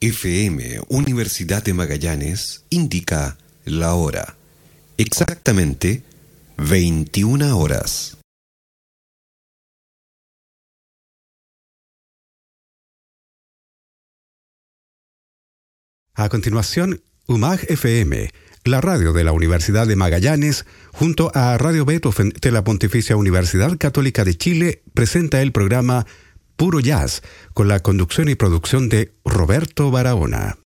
FM Universidad de Magallanes indica la hora. Exactamente 21 horas. A continuación, UMAG FM, la radio de la Universidad de Magallanes, junto a Radio Beethoven de la Pontificia Universidad Católica de Chile, presenta el programa Puro Jazz, con la conducción y producción de Roberto Barahona.